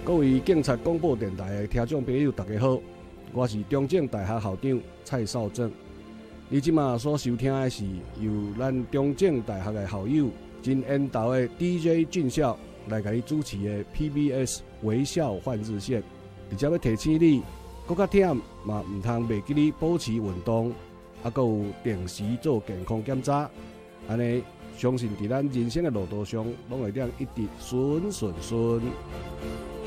各位警察广播电台的听众朋友，大家好，我是中正大学校长蔡少正。你即马所收听的是由咱中正大学的校友真缘投的 DJ 俊孝来给你主持的 PBS 微笑换日线，而且要提醒你，搁较忝嘛唔通袂记你保持运动，还佫有定时做健康检查，安尼相信伫咱人生的路途上，拢会当一直顺顺顺。